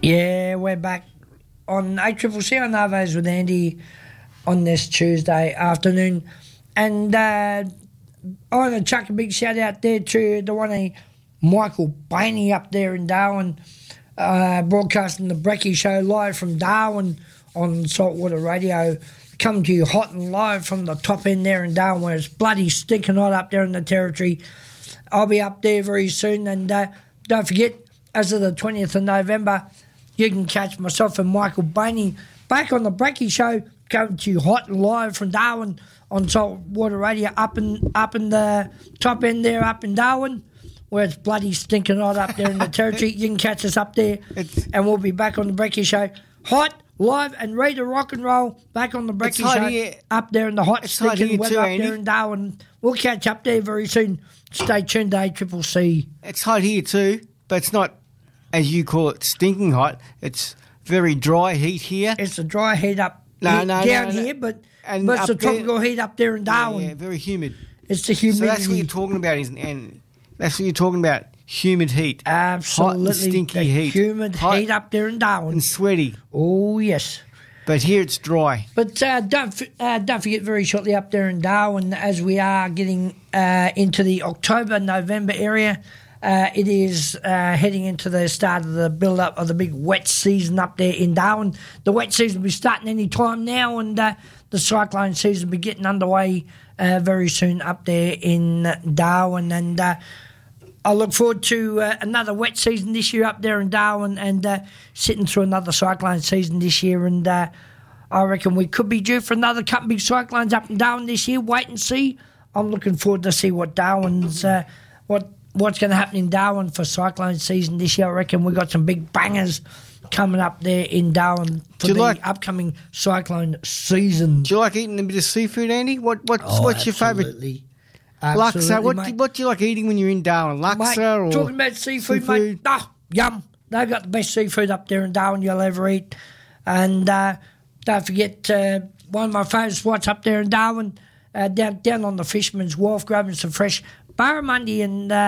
Yeah, we're back on ACCC on Arvos with Andy on this Tuesday afternoon. And I want to chuck a big shout out there to the one Michael Bainey up there in Darwin, broadcasting the Brecky Show live from Darwin on Saltwater Radio. Come to you hot and live from the top end there in Darwin, where it's bloody stinking hot up there in the Territory. I'll be up there very soon, and don't forget, as of the 20th of November, you can catch myself and Michael Bainey back on the Brecky Show, coming to you hot and live from Darwin on Saltwater Radio, up in the top end there, up in Darwin, where it's bloody stinking hot up there in the Territory. You can catch us up there, and we'll be back on the Brecky Show, hot, live, and ready to rock and roll, back on the Brecky Show, here. up there in the hot, stinking weather up there in Darwin. We'll catch up there very soon. Stay tuned to ACCC. It's hot here too, but it's not, as you call it, stinking hot. It's very dry heat here. It's a dry heat up down here, but it's a tropical heat up there in Darwin. Yeah, very humid. It's the humidity. So that's what you're talking about, and that's what you're talking about, humid heat. Absolutely. Hot and stinky heat. Humid heat up there in Darwin. And sweaty. Oh, yes. But here it's dry. But don't forget, very shortly up there in Darwin, as we are getting into the October-November area, it is heading into the start of the build-up of the big wet season up there in Darwin. The wet season will be starting any time now, and the cyclone season will be getting underway very soon up there in Darwin. And I look forward to another wet season this year up there in Darwin, and sitting through another cyclone season this year. And I reckon we could be due for another couple of big cyclones up in Darwin this year. Wait and see. I'm looking forward to see what Darwin's what's going to happen in Darwin for cyclone season this year. I reckon we've got some big bangers coming up there in Darwin for the upcoming cyclone season. Do you like eating a bit of seafood, Andy? What's your favourite? Laksa. What do you like eating when you're in Darwin? Laksa or talking about seafood, mate. Oh, yum. They've got the best seafood up there in Darwin you'll ever eat. And don't forget one of my favourite spots up there in Darwin, down on the Fisherman's Wharf, grabbing some fresh barramundi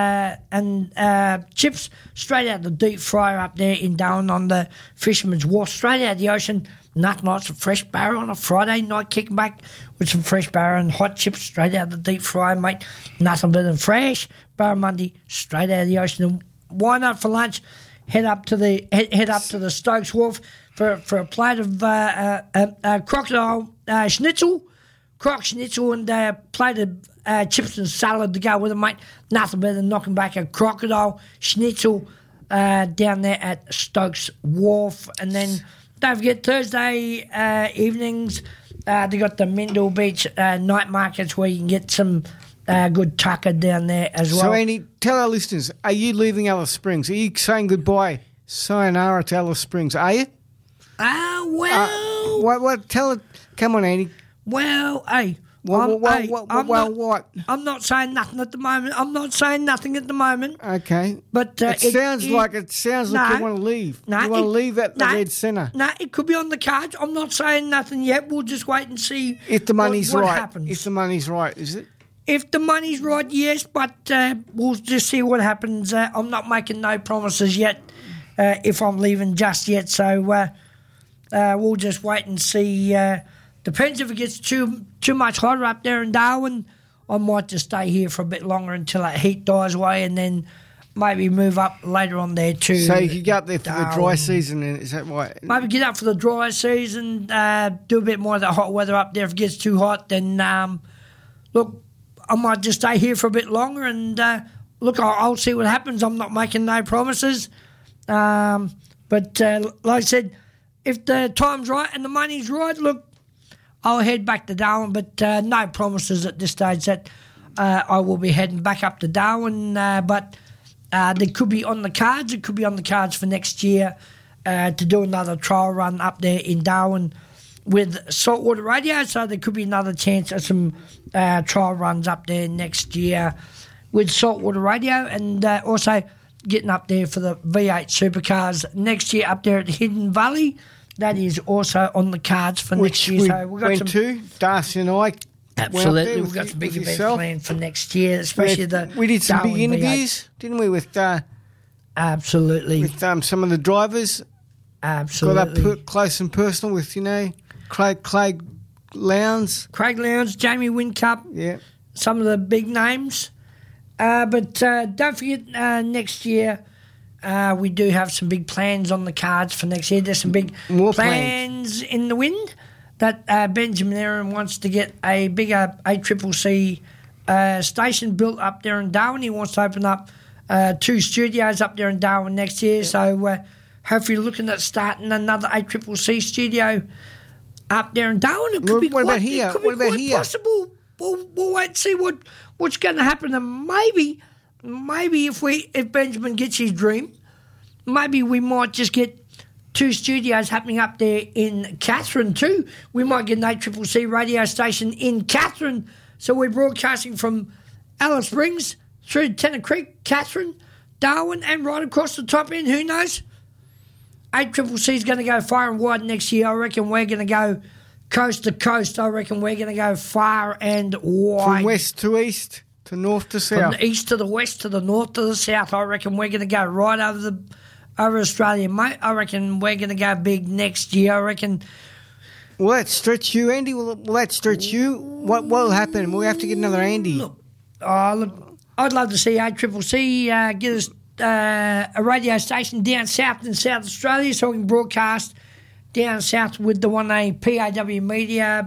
and chips straight out of the deep fryer up there in Darwin on the Fisherman's Wharf, straight out of the ocean. Nothing like some fresh barra on a Friday night, kicking back with some fresh barra and hot chips straight out of the deep fryer, mate. Nothing better than fresh barramundi straight out of the ocean. And why not for lunch? Head up to the Stokes Wharf for a plate of crocodile schnitzel, croc schnitzel, and a plate of chips and salad to go with it, mate. Nothing better than knocking back a crocodile schnitzel down there at Stokes Wharf. And then don't forget Thursday evenings, they got the Mendel Beach night markets where you can get some good tucker down there as well. So, Andy, tell our listeners, are you leaving Alice Springs? Are you saying goodbye, sayonara to Alice Springs? Are you? Well. What? Tell it. Come on, Andy. Well, hey. What? I'm not saying nothing at the moment. Okay. But it sounds like you want to leave. No, you want to leave at the Red Centre. No, it could be on the cards. I'm not saying nothing yet. We'll just wait and see if the money's what right. happens. If the money's right, is it? If the money's right, yes, but we'll just see what happens. I'm not making no promises yet if I'm leaving just yet, so we'll just wait and see. Depends if it gets too much hotter up there in Darwin. I might just stay here for a bit longer until that heat dies away, and then maybe move up later on there too. So you could go up there for the dry season, is that right? Maybe get up for the dry season, do a bit more of the hot weather up there. If it gets too hot, then look, I might just stay here for a bit longer, and look, I'll see what happens. I'm not making no promises, but like I said, if the time's right and the money's right, look, I'll head back to Darwin, but no promises at this stage that I will be heading back up to Darwin. But they could be on the cards. It could be on the cards for next year to do another trial run up there in Darwin with Saltwater Radio. So there could be another chance of some trial runs up there next year with Saltwater Radio, and also getting up there for the V8 Supercars next year up there at Hidden Valley. That is also on the cards for next year. So we've got Darcy and I. Absolutely, we've got some big events planned for next year, especially we did some Darwin big interviews, V8. didn't we? With absolutely, with some of the drivers Absolutely. Got up close and personal with, Craig Lowndes. Craig Lowndes, Jamie Whincup. Yeah. Some of the big names. But don't forget, next year we do have some big plans on the cards for next year. There's some big plans in the wind that Benjamin Aaron wants to get a bigger ACCC station built up there in Darwin. He wants to open up 2 studios up there in Darwin next year. Yep. So hopefully looking at starting another ACCC studio up there in Darwin. It could be what about here? Possible. We'll wait and see what's going to happen. And maybe if Benjamin gets his dream, maybe we might just get 2 studios happening up there in Katherine too. We might get an ACCC radio station in Katherine. So we're broadcasting from Alice Springs through Tennant Creek, Katherine, Darwin, and right across the top end. Who knows? ACCC is going to go far and wide next year. I reckon we're going to go coast to coast. I reckon we're going to go far and wide. From west to east, to north to south. From the east to the west, to the north to the south. I reckon we're going to go right over Australia, mate. I reckon we're going to go big next year. I reckon. Will that stretch you, Andy? Will that stretch you? What will happen? Will we have to get another Andy? Look, I'd love to see ACCC get us a radio station down south in South Australia so we can broadcast down south with the one PAW Media,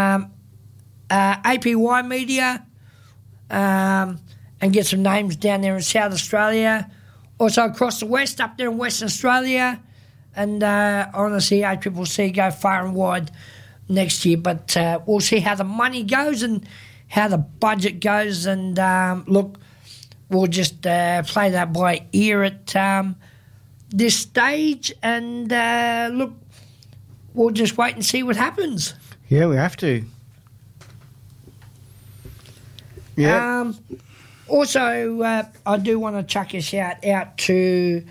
APY Media, and get some names down there in South Australia. Also across the west, up there in Western Australia. And I want to see ACCC go far and wide next year. But we'll see how the money goes and how the budget goes. And look, we'll just play that by ear at this stage. And look, we'll just wait and see what happens. Yeah, we have to. Yeah. Also, I do want to chuck a shout out to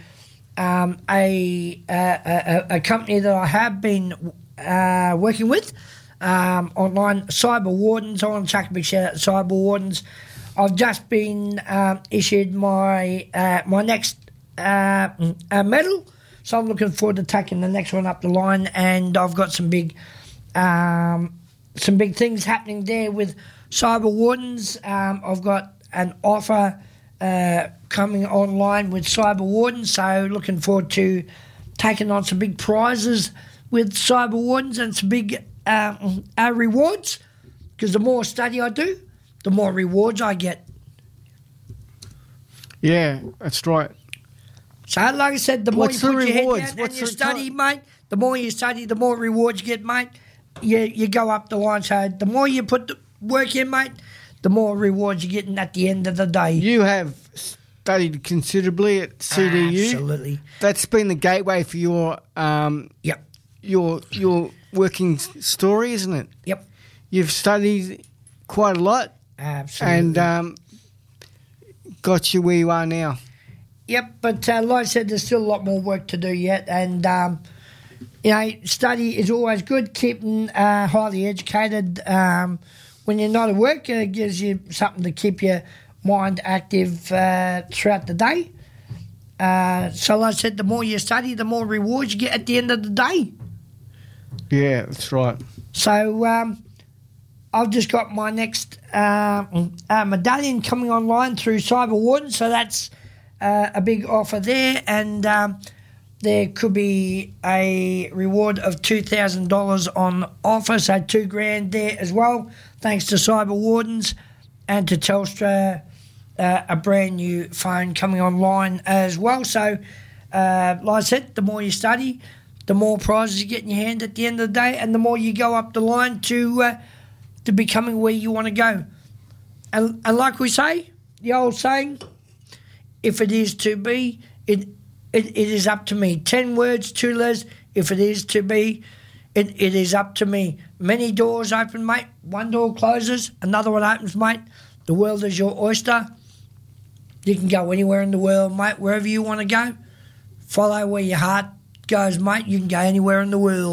a company that I have been working with online, Cyber Wardens. I want to chuck a big shout out to Cyber Wardens. I've just been issued my next medal, so I'm looking forward to taking the next one up the line. And I've got some big things happening there with Cyber Wardens. I've got an offer coming online with Cyber Wardens, so looking forward to taking on some big prizes with Cyber Wardens and some big rewards, because the more study I do, the more rewards I get. Yeah, that's right. So like I said, the more you put your head down and you study, mate, the more you study, the more rewards you get, mate. You go up the line. So the more you put the work in, mate, the more rewards you're getting at the end of the day. You have studied considerably at CDU. Absolutely. That's been the gateway for your your working story, isn't it? Yep. You've studied quite a lot. Absolutely. And got you where you are now. Yep, but like I said, there's still a lot more work to do yet. And, study is always good, keeping highly educated. When you're not at work, it gives you something to keep your mind active throughout the day. So like I said, the more you study, the more rewards you get at the end of the day. Yeah, that's right. So I've just got my next medallion coming online through Cyber Warden, so that's a big offer there. And there could be a reward of $2,000 on offer, so $2,000 there as well, thanks to Cyber Wardens and to Telstra, a brand new phone coming online as well. So, like I said, the more you study, the more prizes you get in your hand at the end of the day, and the more you go up the line to becoming where you want to go. And like we say, the old saying, if it is to be, it is up to me. 10 words, 2 letters. If it is to be, it is up to me. Many doors open, mate. One door closes, another one opens, mate. The world is your oyster. You can go anywhere in the world, mate, wherever you want to go. Follow where your heart goes, mate. You can go anywhere in the world.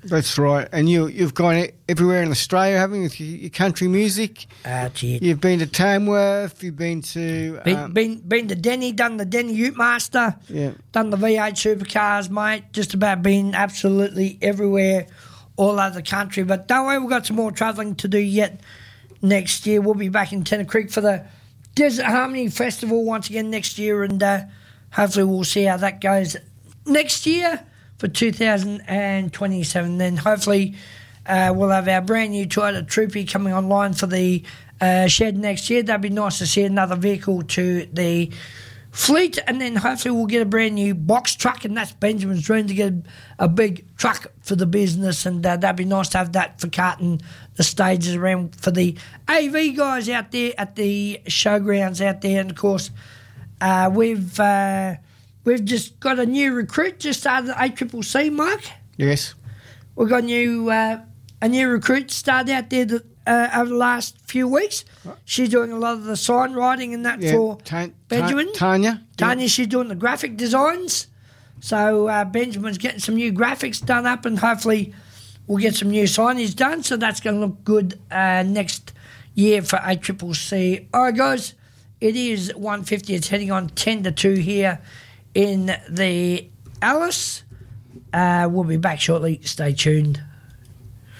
That's right. And you've gone everywhere in Australia, haven't you, with your country music? That's it. You've been to Tamworth. You've been to... Been to Denny, done the Denny Ute Master. Yeah. Done the V8 supercars, mate. Just about been absolutely everywhere, all over the country. But don't worry, we've got some more travelling to do yet next year. We'll be back in Tennant Creek for the Desert Harmony Festival once again next year, and hopefully we'll see how that goes next year for 2027. Then hopefully we'll have our brand new Toyota Troopy coming online for the shed next year. That'd be nice to see another vehicle to the fleet, and then hopefully we'll get a brand new box truck, and that's Benjamin's dream, to get a big truck for the business, and that'd be nice to have that for carting the stages around for the AV guys out there at the showgrounds out there. And of course we've just got a new recruit, just started at ACCC, Mark. Yes. We've got a new recruit started out there over the last few weeks. She's doing a lot of the sign writing and that for Benjamin. Tanya, she's doing the graphic designs. So Benjamin's getting some new graphics done up, and hopefully we'll get some new signage done. So that's going to look good next year for ACCC. All right, guys, it is 1:50. It's heading on 10 to 2 here in the Alice. We'll be back shortly. Stay tuned.